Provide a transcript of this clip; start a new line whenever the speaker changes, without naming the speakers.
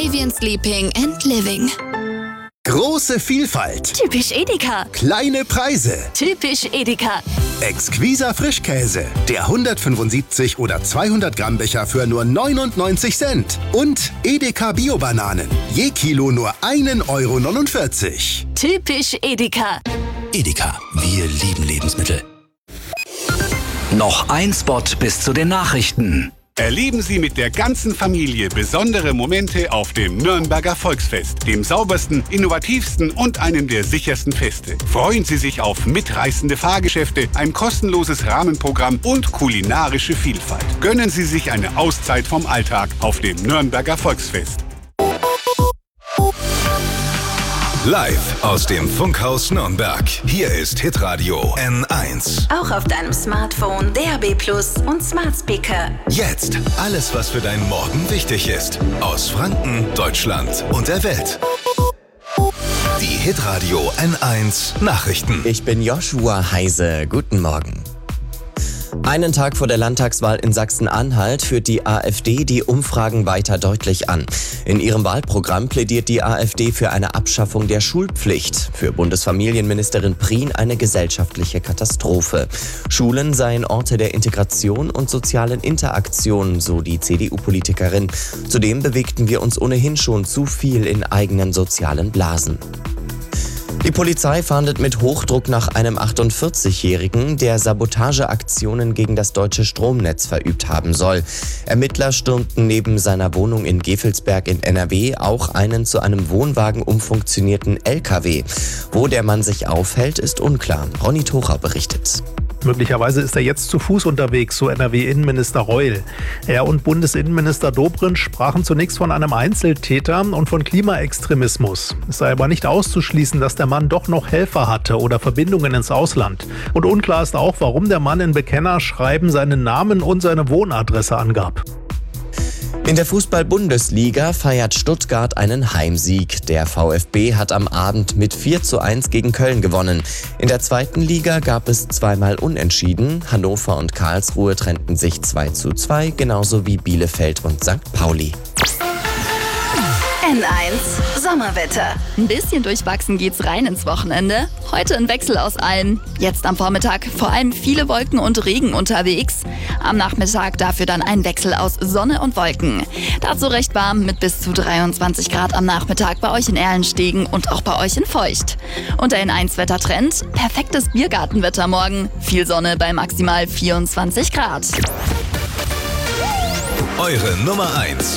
Scandinavian Sleeping and Living.
Große Vielfalt.
Typisch Edeka.
Kleine Preise.
Typisch Edeka.
Exquiser Frischkäse. Der 175 oder 200 Gramm Becher für nur 99 Cent. Und Edeka Bio-Bananen. Je Kilo nur 1,49 €.
Typisch Edeka.
Edeka, wir lieben Lebensmittel. Noch ein Spot bis zu den Nachrichten.
Erleben Sie mit der ganzen Familie besondere Momente auf dem Nürnberger Volksfest, dem saubersten, innovativsten und einem der sichersten Feste. Freuen Sie sich auf mitreißende Fahrgeschäfte, ein kostenloses Rahmenprogramm und kulinarische Vielfalt. Gönnen Sie sich eine Auszeit vom Alltag auf dem Nürnberger Volksfest.
Live aus dem Funkhaus Nürnberg. Hier ist Hitradio N1.
Auch auf deinem Smartphone, DAB+ und Smart Speaker.
Jetzt alles, was für deinen Morgen wichtig ist. Aus Franken, Deutschland und der Welt. Die Hitradio N1 Nachrichten.
Ich bin Joshua Heise. Guten Morgen. Einen Tag vor der Landtagswahl in Sachsen-Anhalt führt die AfD die Umfragen weiter deutlich an. In ihrem Wahlprogramm plädiert die AfD für eine Abschaffung der Schulpflicht. Für Bundesfamilienministerin Prien eine gesellschaftliche Katastrophe. Schulen seien Orte der Integration und sozialen Interaktion, so die CDU-Politikerin. Zudem bewegten wir uns ohnehin schon zu viel in eigenen sozialen Blasen. Die Polizei fahndet mit Hochdruck nach einem 48-Jährigen, der Sabotageaktionen gegen das deutsche Stromnetz verübt haben soll. Ermittler stürmten neben seiner Wohnung in Gevelsberg in NRW auch einen zu einem Wohnwagen umfunktionierten LKW. Wo der Mann sich aufhält, ist unklar. Ronny Thora berichtet.
Möglicherweise ist er jetzt zu Fuß unterwegs, so NRW-Innenminister Reul. Er und Bundesinnenminister Dobrindt sprachen zunächst von einem Einzeltäter und von Klimaextremismus. Es sei aber nicht auszuschließen, dass der Mann doch noch Helfer hatte oder Verbindungen ins Ausland. Und unklar ist auch, warum der Mann in Bekennerschreiben seinen Namen und seine Wohnadresse angab.
In der Fußball-Bundesliga feiert Stuttgart einen Heimsieg. Der VfB hat am Abend mit 4:1 gegen Köln gewonnen. In der zweiten Liga gab es zweimal Unentschieden. Hannover und Karlsruhe trennten sich 2:2, genauso wie Bielefeld und St. Pauli.
N1 Sommerwetter.
Ein bisschen durchwachsen geht's rein ins Wochenende. Heute ein Wechsel aus allem. Jetzt am Vormittag vor allem viele Wolken und Regen unterwegs. Am Nachmittag dafür dann ein Wechsel aus Sonne und Wolken. Dazu recht warm mit bis zu 23 Grad am Nachmittag bei euch in Erlenstegen und auch bei euch in Feucht. Und der N1-Wettertrend: perfektes Biergartenwetter morgen. Viel Sonne bei maximal 24 Grad.
Eure Nummer 1